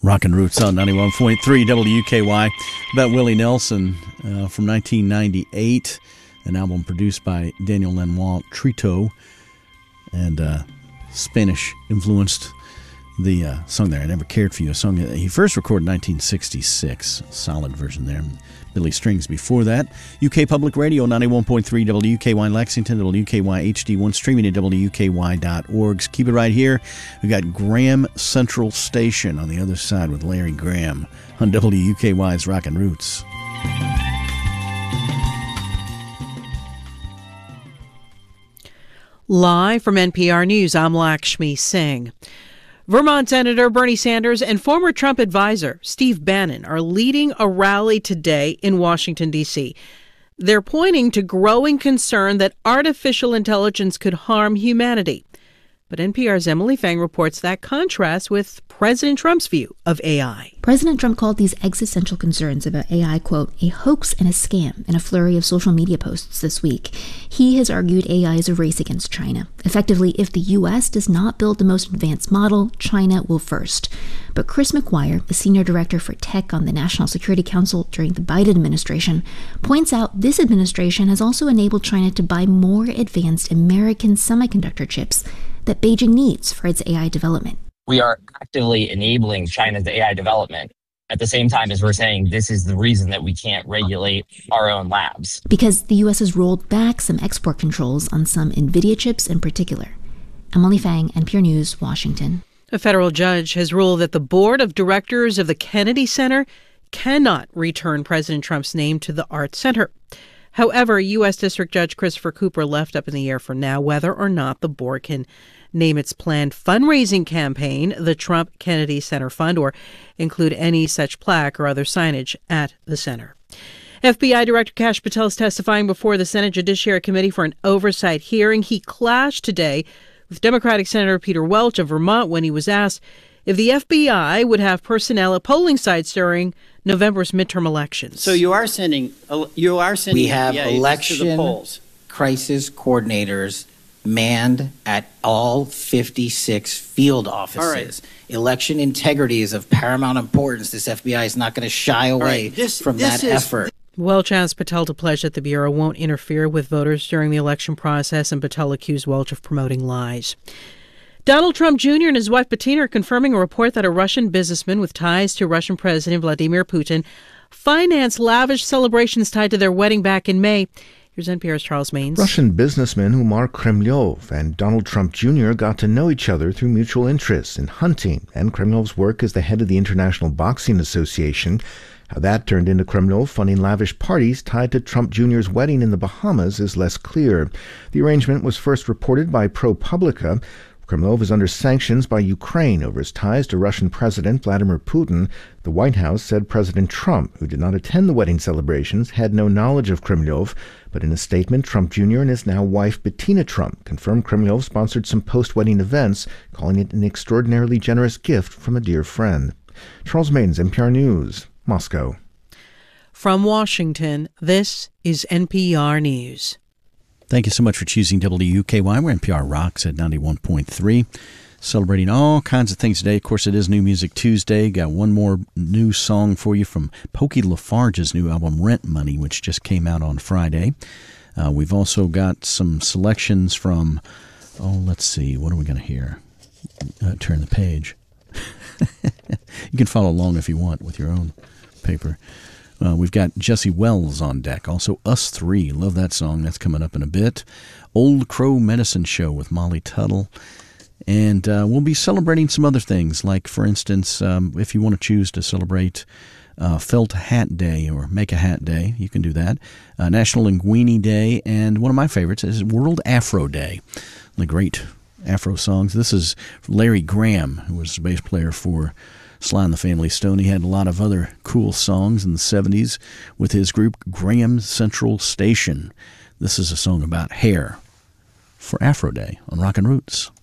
Rockin' Roots on 91.3 WKY. About Willie Nelson from 1998, an album produced by Daniel Lanois Trito, and Spanish-influenced the song there, I Never Cared For You, a song that he first recorded in 1966. Solid version there. Billy Strings before that. UK Public Radio, 91.3 WKY Lexington, WKY HD1, streaming at WKY.org. Keep it right here. We've got Graham Central Station on the other side with Larry Graham on WKY's Rockin' Roots. Live from NPR News, I'm Lakshmi Singh. Vermont Senator Bernie Sanders and former Trump advisor Steve Bannon are leading a rally today in Washington, D.C. They're pointing to growing concern that artificial intelligence could harm humanity. But NPR's Emily Fang reports that contrasts with President Trump's view of AI. President Trump called these existential concerns about AI, quote, a hoax and a scam in a flurry of social media posts this week. He has argued AI is a race against China. Effectively, if the U.S. does not build the most advanced model, China will first. But Chris McGuire, the senior director for tech on the National Security Council during the Biden administration, points out this administration has also enabled China to buy more advanced American semiconductor chips that Beijing needs for its AI development. We are actively enabling China's AI development at the same time as we're saying this is the reason that we can't regulate our own labs. Because the U.S. has rolled back some export controls on some NVIDIA chips in particular. Emily Fang, NPR News, Washington. A federal judge has ruled that the board of directors of the Kennedy Center cannot return President Trump's name to the Art Center. However, U.S. District Judge Christopher Cooper left up in the air for now whether or not the board can name its planned fundraising campaign the Trump Kennedy Center Fund or include any such plaque or other signage at the center. FBI Director Kash Patel is testifying before the Senate Judiciary Committee for an oversight hearing. He clashed today with Democratic Senator Peter Welch of Vermont when he was asked if the FBI would have personnel at polling sites during November's midterm elections. So you are sending we have election to the polls. Crisis coordinators manned at all 56 field offices. Right. Election integrity is of paramount importance. This FBI is not going to shy away from that effort. Welch asked Patel to pledge that the Bureau won't interfere with voters during the election process, and Patel accused Welch of promoting lies. Donald Trump Jr. and his wife Bettina are confirming a report that a Russian businessman with ties to Russian President Vladimir Putin financed lavish celebrations tied to their wedding back in May. Here's NPR's Charles Maines. Russian businessman Umar Kremlov and Donald Trump Jr. got to know each other through mutual interests in hunting and Kremlov's work as the head of the International Boxing Association. How that turned into Kremlov funding lavish parties tied to Trump Jr.'s wedding in the Bahamas is less clear. The arrangement was first reported by ProPublica. Kremlov is under sanctions by Ukraine over his ties to Russian President Vladimir Putin. The White House said President Trump, who did not attend the wedding celebrations, had no knowledge of Kremlov. But in a statement, Trump Jr. and his now wife Bettina Trump confirmed Kremlov sponsored some post-wedding events, calling it an extraordinarily generous gift from a dear friend. Charles Maines, NPR News, Moscow. From Washington, this is NPR News. Thank you so much for choosing WKY. We're NPR Rocks at 91.3. Celebrating all kinds of things today. Of course, it is New Music Tuesday. Got one more new song for you from Pokey LaFarge's new album, Rent Money, which just came out on Friday. We've also got some selections from, let's see, what are we going to hear? Turn the page. You can follow along if you want with your own paper. We've got Jesse Wells on deck. Also, Us Three. Love that song. That's coming up in a bit. Old Crow Medicine Show with Molly Tuttle. And we'll be celebrating some other things, like, for instance, if you want to choose to celebrate Felt Hat Day or Make a Hat Day, you can do that. National Linguini Day, and one of my favorites is World Afro Day. The great Afro songs. This is Larry Graham, who was the bass player for Sly and the Family Stone. He had a lot of other cool songs in the 70s with his group Graham Central Station. This is a song about hair for Afro Day on Rockin' Roots.